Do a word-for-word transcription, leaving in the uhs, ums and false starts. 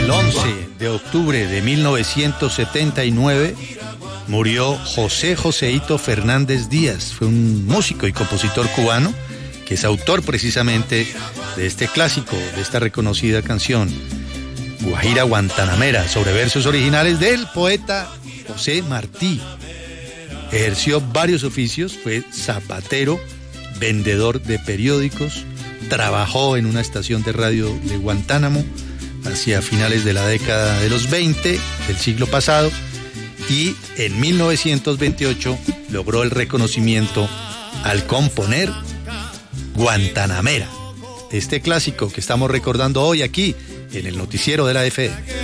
El once de octubre de mil novecientos setenta y nueve murió José Joseito Fernández Díaz. Fue un músico y compositor cubano que es autor precisamente de este clásico, de esta reconocida canción, Guajira Guantanamera, sobre versos originales del poeta José Martí. Ejerció varios oficios, fue zapatero, vendedor de periódicos, trabajó en una estación de radio de Guantánamo hacia finales de la década de los veinte del siglo pasado y en mil novecientos veintiocho logró el reconocimiento al componer Guantanamera, este clásico que estamos recordando hoy aquí en el noticiero de la F E.